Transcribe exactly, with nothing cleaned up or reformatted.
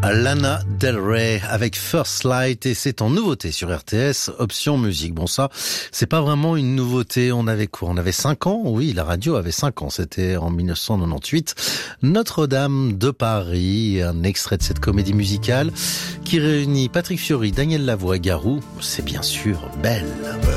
Lana Del Rey avec First Light et c'est en nouveauté sur R T S, option musique. Bon ça, c'est pas vraiment une nouveauté, on avait quoi? On avait cinq ans? Oui, la radio avait cinq ans, c'était en mille neuf cent quatre-vingt-dix-huit. Notre-Dame de Paris, un extrait de cette comédie musicale qui réunit Patrick Fiori, Daniel Lavoie et Garou. C'est bien sûr Belle.